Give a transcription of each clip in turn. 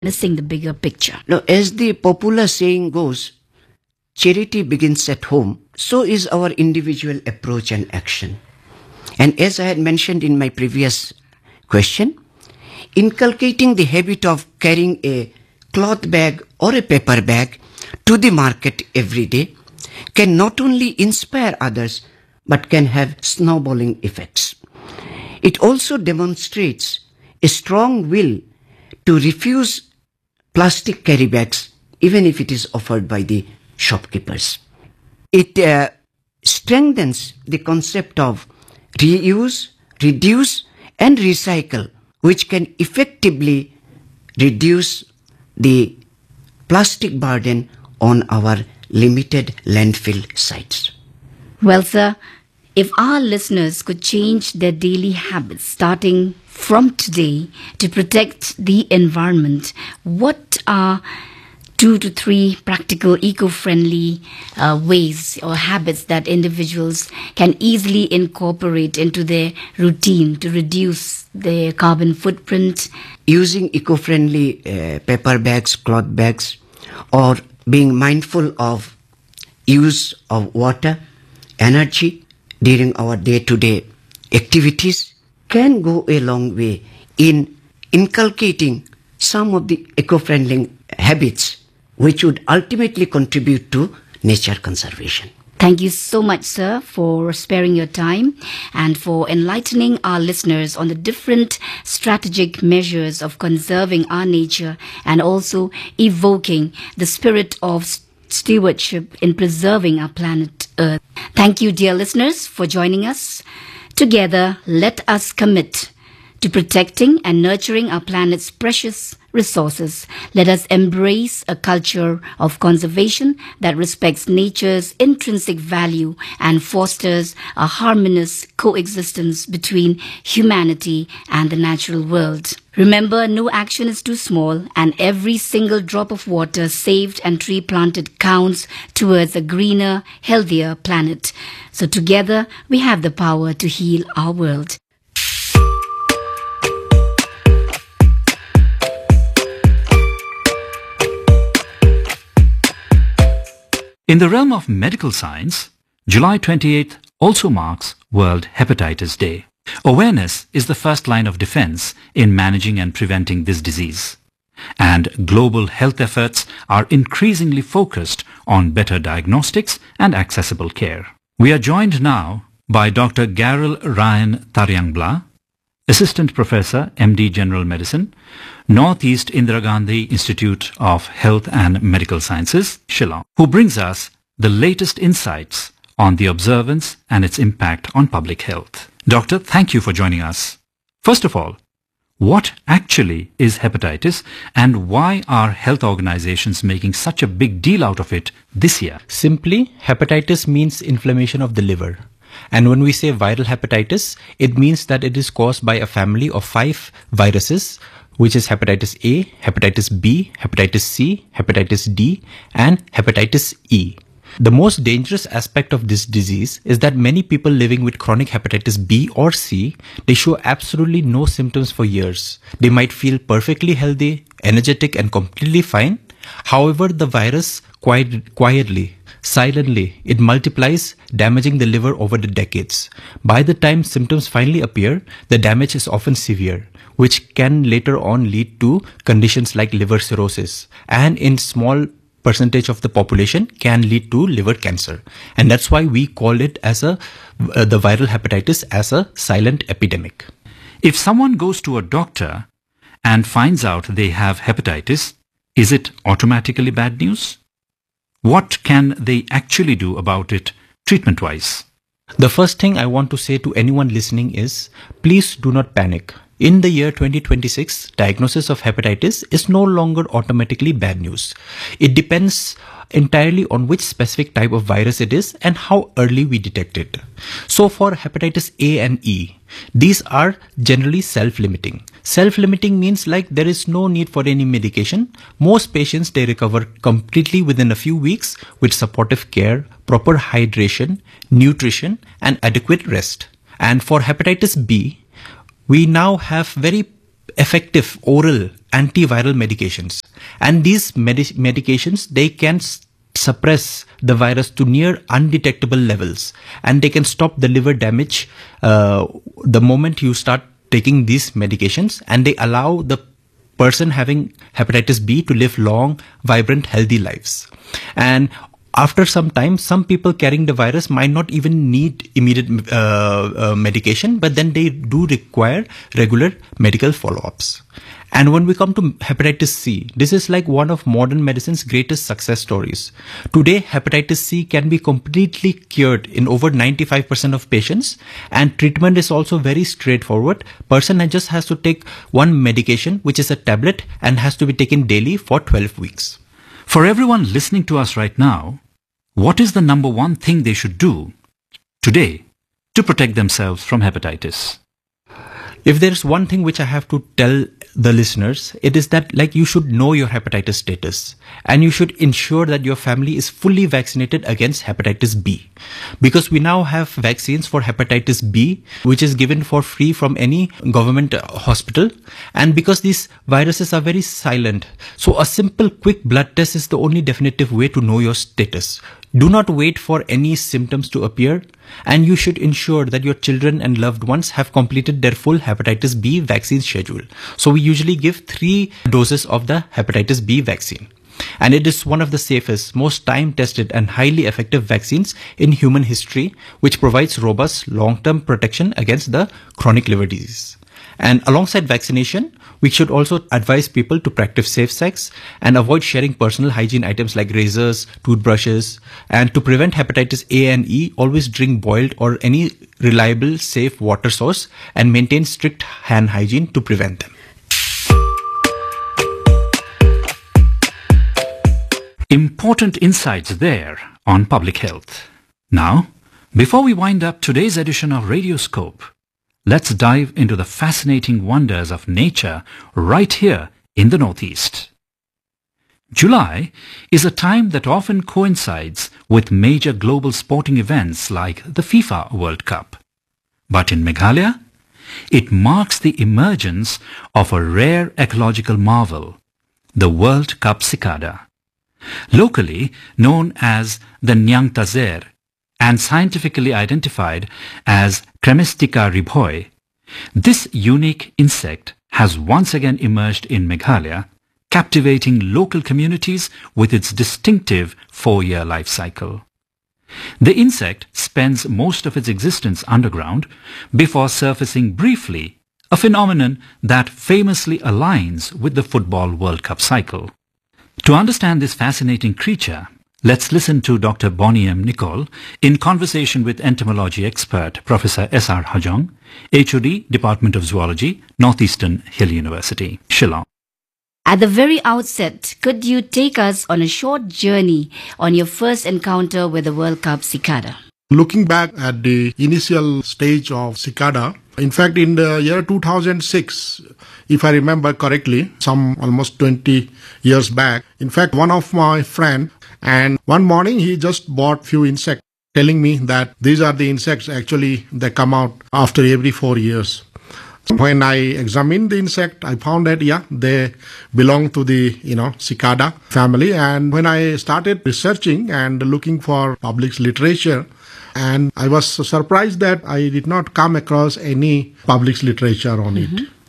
missing the bigger picture. Now, as the popular saying goes, charity begins at home. So is our individual approach and action. And as I had mentioned in my previous question, inculcating the habit of carrying a cloth bag or a paper bag to the market every day can not only inspire others but can have snowballing effects. It also demonstrates a strong will to refuse plastic carry bags even if it is offered by the shopkeepers. It strengthens the concept of reuse, reduce and recycle, which can effectively reduce the plastic burden on our limited landfill sites. Well, sir, if our listeners could change their daily habits starting from today to protect the environment, what are 2 to 3 practical eco-friendly ways or habits that individuals can easily incorporate into their routine to reduce their carbon footprint? Using eco-friendly paper bags, cloth bags, or being mindful of use of water, energy during our day-to-day activities can go a long way in inculcating some of the eco-friendly habits which would ultimately contribute to nature conservation. Thank you so much, sir, for sparing your time and for enlightening our listeners on the different strategic measures of conserving our nature and also evoking the spirit of stewardship in preserving our planet Earth. Thank you, dear listeners, for joining us. Together, let us commit to protecting and nurturing our planet's precious resources. Let us embrace a culture of conservation that respects nature's intrinsic value and fosters a harmonious coexistence between humanity and the natural world. Remember, no action is too small, and every single drop of water saved and tree planted counts towards a greener, healthier planet. So together, we have the power to heal our world. In the realm of medical science, July 28th also marks World Hepatitis Day. Awareness is the first line of defense in managing and preventing this disease. And global health efforts are increasingly focused on better diagnostics and accessible care. We are joined now by Dr. Garel Ryan Taryangblad, Assistant Professor, MD General Medicine, Northeast Indira Gandhi Institute of Health and Medical Sciences, Shillong, who brings us the latest insights on the observance and its impact on public health. Doctor, thank you for joining us. First of all, what actually is hepatitis and why are health organizations making such a big deal out of it this year? Simply, hepatitis means inflammation of the liver. And when we say viral hepatitis, it means that it is caused by a family of 5 viruses, which is hepatitis A, hepatitis B, hepatitis C, hepatitis D, and hepatitis E. The most dangerous aspect of this disease is that many people living with chronic hepatitis B or C, they show absolutely no symptoms for years. They might feel perfectly healthy, energetic, and completely fine. However, the virus quietly, silently, it multiplies, damaging the liver over the decades. By the time symptoms finally appear, the damage is often severe, which can later on lead to conditions like liver cirrhosis, and in small percentage of the population can lead to liver cancer. And that's why we call it as the viral hepatitis as a silent epidemic. If someone goes to a doctor and finds out they have hepatitis, is it automatically bad news? What can they actually do about it treatment-wise? The first thing I want to say to anyone listening is, please do not panic. In the year 2026, diagnosis of hepatitis is no longer automatically bad news. It depends entirely on which specific type of virus it is and how early we detect it. So for hepatitis A and E, these are generally self-limiting. Self-limiting means like there is no need for any medication. Most patients, they recover completely within a few weeks with supportive care, proper hydration, nutrition, and adequate rest. And for hepatitis B, we now have very effective oral antiviral medications. And these medications, they can suppress the virus to near undetectable levels, and they can stop the liver damage the moment you start taking these medications, and they allow the person having hepatitis B to live long, vibrant, healthy lives. And after some time, some people carrying the virus might not even need immediate medication, but then they do require regular medical follow-ups. And when we come to hepatitis C, this is like one of modern medicine's greatest success stories. Today, hepatitis C can be completely cured in over 95% of patients, and treatment is also very straightforward. Person just has to take one medication, which is a tablet, and has to be taken daily for 12 weeks. For everyone listening to us right now, what is the number one thing they should do today to protect themselves from hepatitis? If there's one thing which I have to tell the listeners, it is that you should know your hepatitis status, and you should ensure that your family is fully vaccinated against hepatitis B, because we now have vaccines for hepatitis B, which is given for free from any government hospital. And because these viruses are very silent, so a simple quick blood test is the only definitive way to know your status. Do not wait for any symptoms to appear, and you should ensure that your children and loved ones have completed their full hepatitis B vaccine schedule. So we usually give 3 doses of the hepatitis B vaccine. And it is one of the safest, most time-tested and highly effective vaccines in human history, which provides robust long-term protection against the chronic liver disease. And alongside vaccination, we should also advise people to practice safe sex and avoid sharing personal hygiene items like razors, toothbrushes. And to prevent hepatitis A and E, always drink boiled or any reliable, safe water source, and maintain strict hand hygiene to prevent them. Important insights there on public health. Now, before we wind up today's edition of Radioscope, let's dive into the fascinating wonders of nature right here in the Northeast. July is a time that often coincides with major global sporting events like the FIFA World Cup. But in Meghalaya, it marks the emergence of a rare ecological marvel, the World Cup cicada. Locally known as the Nyang Tazer and scientifically identified as Cremestica ribhoi, this unique insect has once again emerged in Meghalaya, captivating local communities with its distinctive 4-year life cycle. The insect spends most of its existence underground before surfacing briefly, a phenomenon that famously aligns with the Football World Cup cycle. To understand this fascinating creature, let's listen to Dr. Bonnie M. Nicol in conversation with entomology expert Professor S.R. Hajong, HOD, Department of Zoology, Northeastern Hill University, Shillong. At the very outset, could you take us on a short journey on your first encounter with the World Cup cicada? Looking back at the initial stage of cicada, in fact, in the year 2006, if I remember correctly, some almost 20 years back, in fact, one of my friends, and one morning he just bought few insects, telling me that these are the insects actually they come out after every 4 years. When I examined the insect, I found that, they belong to the, cicada family. And when I started researching and looking for published literature, and I was surprised that I did not come across any published literature on it.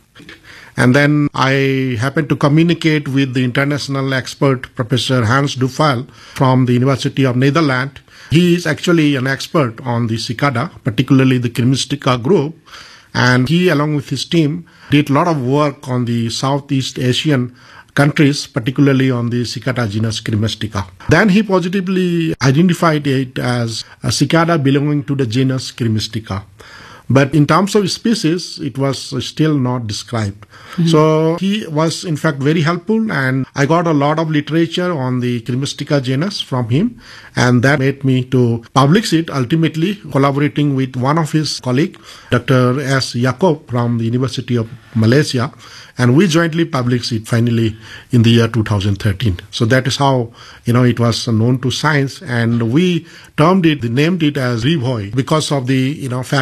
And then I happened to communicate with the international expert, Professor Hans Dufal from the University of Netherlands. He is actually an expert on the cicada, particularly the Cremestica group. And he, along with his team, did a lot of work on the Southeast Asian countries, particularly on the cicada genus Cremestica. Then he positively identified it as a cicada belonging to the genus Cremestica. But in terms of species, it was still not described. So he was, in fact, very helpful, and I got a lot of literature on the Cremestica genus from him, and that made me to publish it, ultimately collaborating with one of his colleagues, Dr. S. Yaakob from the University of Malaysia, and we jointly published it finally in the year 2013. So that is how, it was known to science, and we named it as ribhoi because of the, fact that it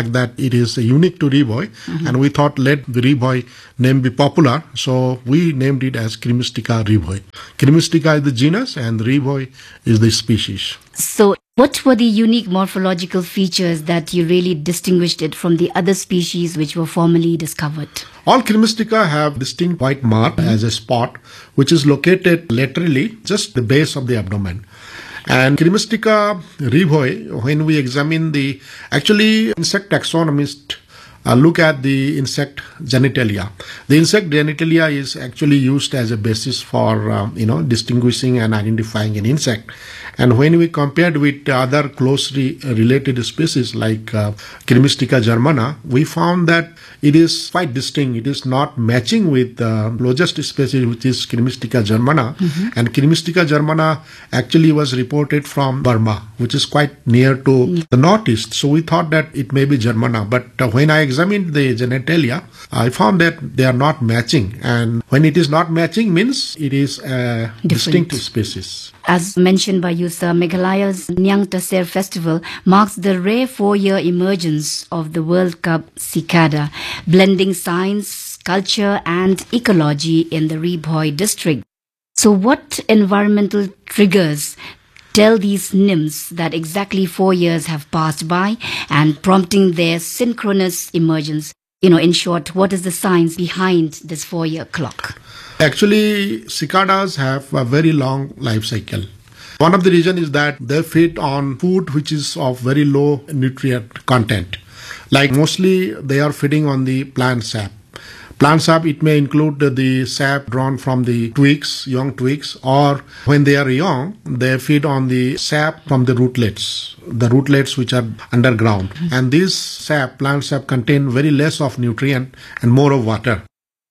it is unique to Reboy, and we thought let the Reboy name be popular, so we named it as Cremistica reboy. Cremistica is the genus and Reboy is the species. So what were the unique morphological features that you really distinguished it from the other species which were formerly discovered? All Cremistica have distinct white mark as a spot, which is located laterally, just the base of the abdomen. And Cremistica reboy, when we examine actually insect taxonomists look at the insect genitalia. The insect genitalia is actually used as a basis for, distinguishing and identifying an insect. And when we compared with other closely related species like Cremistica germana, we found that it is quite distinct. It is not matching with the closest species, which is Cremistica germana. And Cremistica germana actually was reported from Burma, which is quite near to the northeast. So we thought that it may be germana. But when I examined the genitalia, I found that they are not matching. And when it is not matching means it is a distinct species. As mentioned by you, sir, Meghalaya's Nyang Taser festival marks the rare 4-year emergence of the World Cup cicada, blending science, culture and ecology in the Reboy district. So what environmental triggers tell these nymphs that exactly 4 years have passed by and prompting their synchronous emergence? In short, what is the science behind this 4-year clock? Actually, cicadas have a very long life cycle. One of the reasons is that they feed on food which is of very low nutrient content. Like mostly they are feeding on the plant sap. Plant sap, it may include the sap drawn from the twigs, young twigs, or when they are young, they feed on the sap from the rootlets which are underground. And this sap, plant sap, contain very less of nutrient and more of water.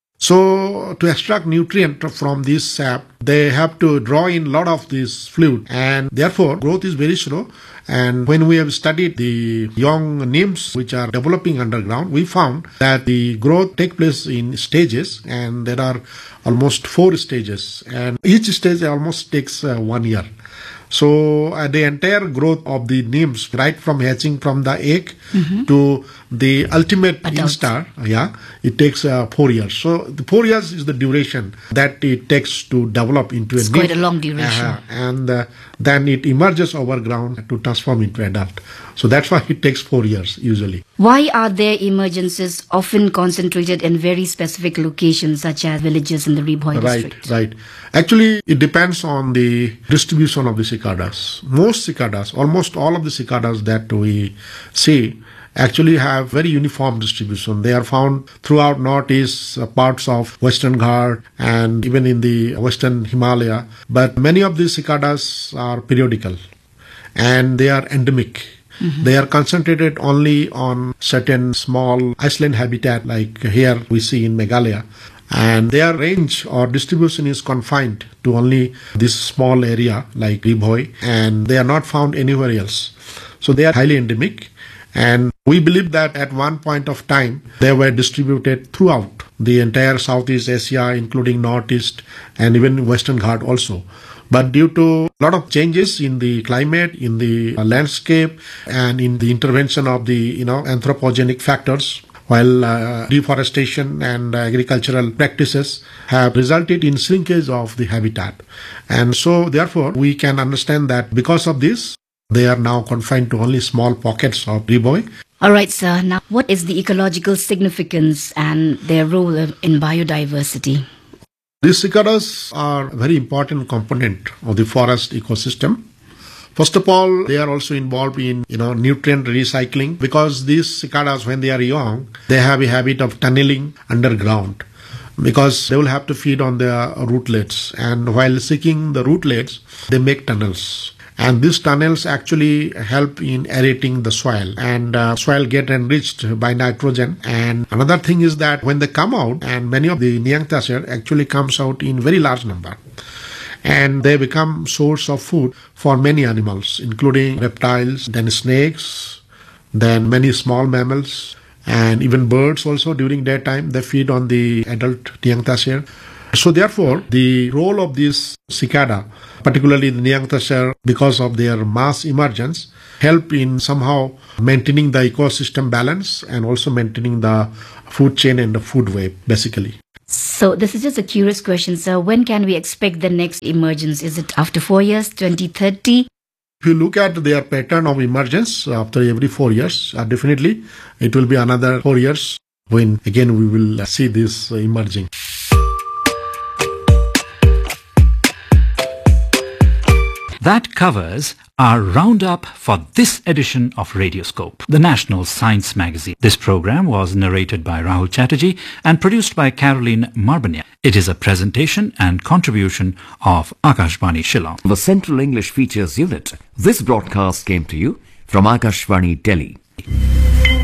So to extract nutrient from this sap, they have to draw in a lot of this fluid, and therefore growth is very slow. And when we have studied the young nymphs which are developing underground, we found that the growth takes place in stages, and there are almost 4 stages, and each stage almost takes 1 year. So the entire growth of the nymphs, right from hatching from the egg to the ultimate instar, it takes 4 years. So the 4 years is the duration that it takes to develop into a nymph. It's quite a long duration. And then it emerges overground to transform into adult. So that's why it takes 4 years usually. Why are their emergences often concentrated in very specific locations such as villages in the Reboy district? Right. Actually, it depends on the distribution of the cicadas. Most cicadas, almost all of the cicadas that we see, actually have very uniform distribution. They are found throughout northeast parts of Western Ghat and even in the Western Himalaya. But many of these cicadas are periodical and they are endemic. They are concentrated only on certain small island habitat like here we see in Meghalaya. And their range or distribution is confined to only this small area like Reboy, and they are not found anywhere else. So they are highly endemic. And we believe that at one point of time, they were distributed throughout the entire Southeast Asia, including Northeast and even Western Ghat also. But due to a lot of changes in the climate, in the landscape, and in the intervention of the anthropogenic factors, while deforestation and agricultural practices have resulted in shrinkage of the habitat. And so, therefore, we can understand that because of this, they are now confined to only small pockets of Reboy. All right, sir. Now, what is the ecological significance and their role in biodiversity? These cicadas are a very important component of the forest ecosystem. First of all, they are also involved in nutrient recycling, because these cicadas, when they are young, they have a habit of tunneling underground because they will have to feed on their rootlets, and while seeking the rootlets, they make tunnels. And these tunnels actually help in aerating the soil, and soil get enriched by nitrogen. And another thing is that when they come out, and many of the Nyang Taser actually comes out in very large number, and they become source of food for many animals, including reptiles, then snakes, then many small mammals, and even birds also. During daytime, they feed on the adult Nyang Taser. So therefore, the role of this cicada, particularly the Nyaengtashar, because of their mass emergence, help in somehow maintaining the ecosystem balance and also maintaining the food chain and the food web, basically. So this is just a curious question, sir. When can we expect the next emergence? Is it after 4 years, 2030? If you look at their pattern of emergence after every 4 years, definitely it will be another 4 years when again we will see this emerging. That covers our roundup for this edition of Radioscope, the national science magazine. This program was narrated by Rahul Chatterjee and produced by Caroline Marbanya. It is a presentation and contribution of Akashvani Shillong. The Central English Features Unit. This broadcast came to you from Akashvani Delhi.